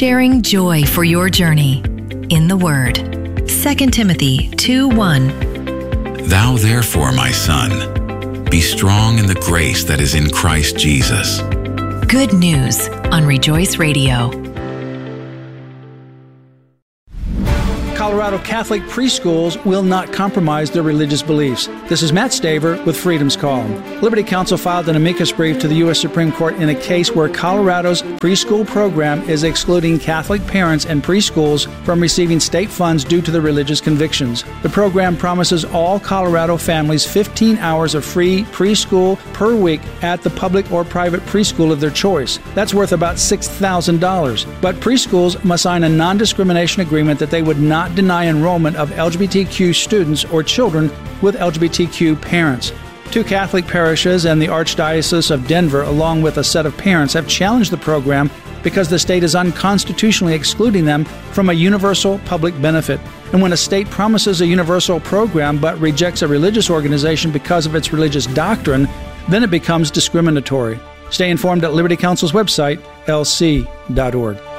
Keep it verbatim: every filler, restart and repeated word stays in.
sharing joy for your journey in the Word. Second Timothy two one. Thou therefore, my son, be strong in the grace that is in Christ Jesus. Good news on Rejoice Radio. Colorado Catholic preschools will not compromise their religious beliefs. This is Matt Staver with Freedom's Call. Liberty Counsel filed an amicus brief to the U S Supreme Court in a case where Colorado's preschool program is excluding Catholic parents and preschools from receiving state funds due to their religious convictions. The program promises all Colorado families fifteen hours of free preschool per week at the public or private preschool of their choice. That's worth about six thousand dollars. But preschools must sign a non-discrimination agreement that they would not deny enrollment of L G B T Q students or children with L G B T Q parents. Two Catholic parishes and the Archdiocese of Denver, along with a set of parents, have challenged the program because the state is unconstitutionally excluding them from a universal public benefit. And when a state promises a universal program but rejects a religious organization because of its religious doctrine, then it becomes discriminatory. Stay informed at Liberty Counsel's website, L C dot org.